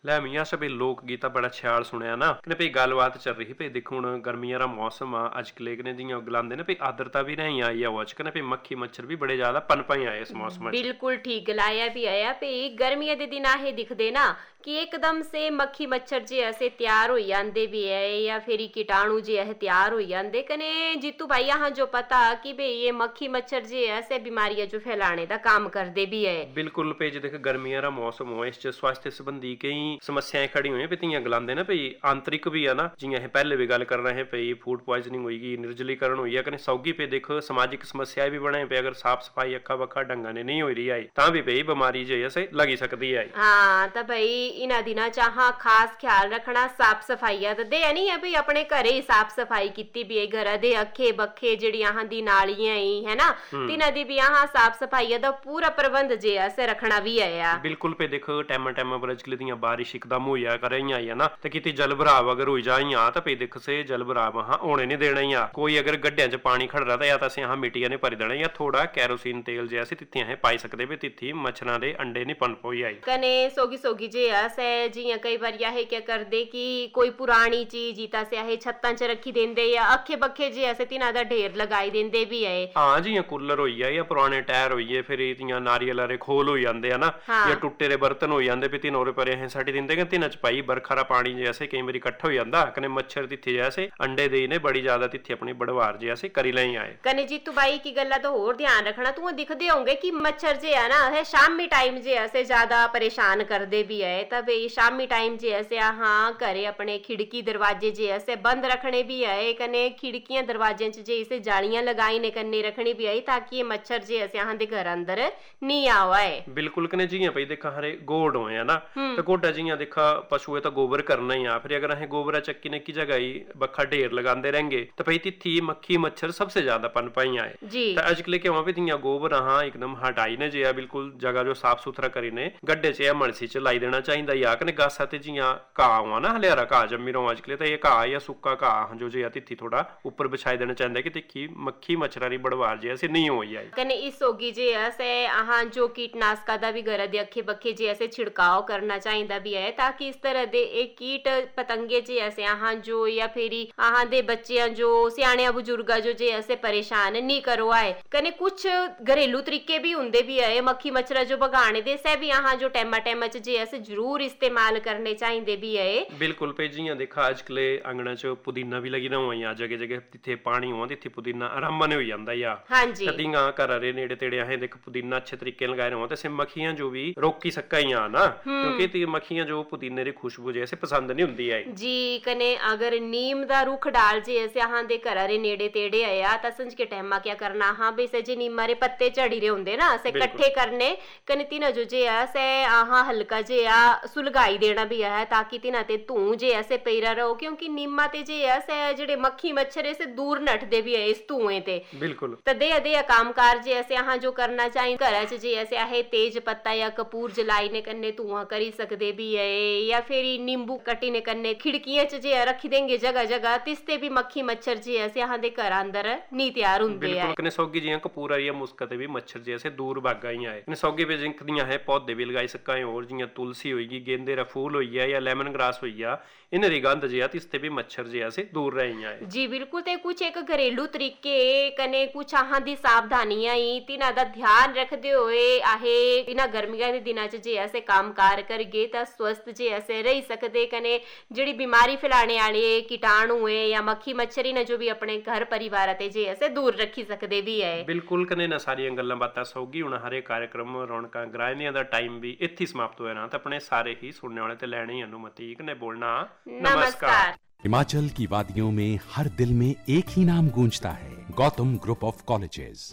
ਲੈ ਮੀਆਂ ਸਭੇ ਲੋਕ ਗੀਤਾ ਬੜਾ ਛਿਆਲ ਸੁਣਿਆ ਨਾ ਕਿ ਭਈ ਗੱਲਬਾਤ ਚੱਲ ਰਹੀ ਭਈ ਦੇਖੋ ਹੁਣ ਗਰਮੀਆਂ ਦਾ ਮੌਸਮ ਆ ਅੱਜ ਕਲੇ ਕਨੇ ਦੀਆਂ ਗਲਾਉਂਦੇ ਨੇ ਭਈ ਆਦਰਤਾ ਵੀ ਨਹੀਂ ਆਈ ਆ ਉਹ ਅੱਜ ਕਨੇ ਭਈ ਮੱਖੀ ਮੱਛਰ ਵੀ ਬੜੇ ਜ਼ਿਆਦਾ ਪਨਪਾਈ ਆਏ ਇਸ ਮੌਸਮ 'ਚ। बिल्कुल ठीक गलाया भी आया भी गर्मियां दे दिन आहे दिखदे ना कि एकदम से मक्खी मच्छर जे ऐसे तैयार हो जाते भी है या फिर कीटाणु जे है तैयार हो जाते कने जीतू भाई यहाँ जो पता कि भाई ये मक्खी मच्छर जे ऐसे बीमारियां जो फैलाने का काम करते भी है। बिल्कुल भई देख गर्मियां दा मौसम हो इस च स्वास्थ्य संबंधी कई समस्याएं खड़ी हुई भी तियां गलांदे ना भई आंतरिक भी है ना जियां असीं पहले भी गल कर रहे भई फूड पॉइजनिंग होगी निर्जलीकरण हुई है कने सौगी पे देखो समाजिक समस्याएं भी बने पे अगर साफ सफाई अक्खा बक्खा ढंगा ने नहीं हो रही है तां भी भई बीमारी जे ऐसे लगी सकती है। हाँ तो भाई इन्हां दिनां च आहां खास ख्याल रखना साफ सफाइया ते नहीं है भी अपने घरे ही साफ सफाई कीती भी है घर दे अखे बखे जिहड़ी आहां दी नालियां ही है ना तिन्हां दी भी आहां साफ सफाइया दा पूरा प्रबंध जे ऐसे रखना भी है। बिल्कुल पे देखो टाइम टाइम पर अजकल दियां बारिश एकदम होया कर रही है ना ते किते जल भराव अगर हो जाई आ तां पे देख से जल भराव हां होने नहीं देना ही आ कोई अगर गड्ढियां च पानी खड़ रहा या तां असीं हां मिट्टियां ने भरी देना या थोड़ा कैरोसिन तेल जैसे तित्थी असीं पाई सकदे भी तित्थी मच्छरां दे अंडे नहीं पनप होई आई कने सोगी जे ऐसे जियां कई बार है क्या कर दे कि कोई पुरानी चीज जीता से है छत्तां च रखी देंदे या अखे बखे जे ऐसे तिन्हां दा ढेर लगाई देंदे भी है। हां जियां कूलर होई है या पुराने टायर होई है फिर इतियां नारियल वाले खोल हो जांदे है ना या टुੱਟੇ ਦੇ बर्तन हो जांदे भी तिन्हों रे परे असीं सट दिंदे कि तिन्हां च पाई बरखा दा पानी जैसे कई बारी इकट्ठा हो जांदा कने मच्छर तिथे जैसे अंडे देई ने बड़ी ज्यादा तिथे अपनी बढ़वार जैसे करी लई आए। कने जीतू भाई की गल्ला तो होर ध्यान रखना तू दिखदे होंगे कि मच्छर जे है ना है शामी टाइम जे ऐसे ज्यादा परेशान करदे भी है तब शामी टाइम जे ऐसे हाँ घरे अपने खिड़की दरवाजे जे ऐसे बंद रखने भी है कने खिड़कियां दरवाजे च जे इसे जालियां लगाई ने कन्ने रखनी भी है ताकि ये मच्छर जे ऐसे यहाँ दे घर अंदर नहीं आवे। बिल्कुल कने जियां भई देखा हरे गोड़ होए है ना तो गोड़ा जियां देखा पशुए तो गोबर करना ही आ फिर अगर असीं गोबरा चक्की ने की जगह ही बखा ढेर लगांदे रहेंगे तो भई तिथी मक्खी मच्छर सबसे ज्यादा पनपाई आए जी। तो अजकल के वहां पे तियां गोबर हाँ एकदम हटाई ने जे बिल्कुल जगह जो साफ सुथरा करी ने गड्ढे च या मलसी च लाई देना चाहिदा या कने गासा ते जियां घाह हुआ ना हलियारा घाह जम्मी रहो अजकल तो ये घाह या सुक्का घाह जो जे तिथी थोड़ा ऊपर बिछाई देना चाहिदा कि तिखी मक्खी मच्छरां दी बढ़वार जे ऐसे नहीं होई आई कने इस होगी जे ऐसे आहां जो कीटनाशका दा भी घर दे अखे बखे जे ऐसे छिड़काव करना चाहिदा भी है ताकि इस तरह दे एक कीट पतंगे जे ऐसे आहां जो या फिर आहां दे बच्चे जो सियाणे बुजुर्गा जो जे ऐसे परेशान नहीं करो आए कने कुछ घरेलू तरीके भी हुंदे भी है मक्खी मच्छर जो भगाने दे से भी आहां जो टाइम टाइम च जे ऐसे जरूर इस्तेमाल करने चाहिए भी है। बिल्कुल पे जियां देखा अजकले अंगणा च पुदीना भी लगी ना हुआ जगह जगह जिथे पानी हो तिथे पुदीना आराम ने हो जांदा या हां जी कदियां घर दे नेड़े तेड़े आहे देख पुदीना अच्छे तरीके लगाए रहो ते मक्खियां जो भी रोकी सकाइयां ना क्योंकि ती मक्खियां जो पुदीने दी खुशबू जैसे पसंद नहीं हुंदी है जी। कने अगर नीम दा रुख डाल जे ऐसे आहां दे घर दे नेड़े तेड़े आया ता संज के टाइम क्या करना हां बे से जे नीम रे पत्ते झड़ी रे हुंदे ना से इकट्ठे करने कने तिना जो जे ऐसे आहां हल्का जे आ सुलगाई देना भी है ताकि तिना ते धूं जे ऐसे पैरा रहो क्योंकि नीमा ते जे ऐसे जेड़े मक्खी मच्छर से दूर नटदे भी है इस धुएं ते बिल्कुल तदे अदे कामकार जे ऐसे आहां जो करना चाहिए घर च जे ऐसे आहे तेज पत्ता या कपूर जलाई ने कन्ने धुआं करी सकदे भी है या फिर नींबू कटी ने कन्ने खिड़कियां च जे रखी देंगे जगह जगह तिसते भी मक्खी मच्छर जे ऐसे आहां दे घर अंदर नहीं तैयार हुंदे है। बिल्कुल कने सौगी जियां कपूर या मुस्का ते भी मच्छर जैसे दूर भागा ही आए कने सौगी पे जिंक दियां है पौधे भी लगाई सकाए और जियां तुलसी होगी गेंदे रा फूल होई है या लेमन ग्रास होई है इन दी गंध जे तिसते भी मच्छर जे ऐसे दूर रही है जी। बिल्कुल ते कुछ एक घरेलू तरीके कने कुछ आहां दी सावधानियां ही तिना दा ध्यान रखदे होए आहे इना गर्मियां दे दिनां च जे ऐसे कामकार करगे ता स्वस्थ जे ऐसे रही सकदे कने जेड़ी बीमारी फैलाने वाले कीटाणु है या मक्खी मच्छर ने जो भी अपने घर परिवार ते जे ऐसे दूर रखी सकदे भी है। बिल्कुल कने ना सारियां गल्लां बातां सौगी हुण हरे कार्यक्रम रौनकां ग्राइनियां दा टाइम भी इत्थे समाप्त होया ना ते अपने सारे ही सुनने वाले ते लेनी अनुमति कने बोलना नमस्कार। हिमाचल की वादियों में हर दिल में एक ही नाम गूंजता है Gautam group of colleges.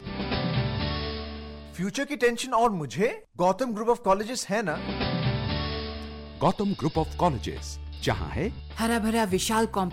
Future की टेंशन और मुझे गौतम ग्रुप ऑफ कॉलेजेस है ना। गौतम ग्रुप ऑफ कॉलेजेस जहां है हरा भरा विशाल